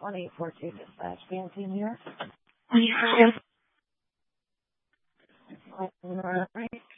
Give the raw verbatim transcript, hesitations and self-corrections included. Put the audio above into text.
one eight four two dispatch. Fancy here. Yeah. Right.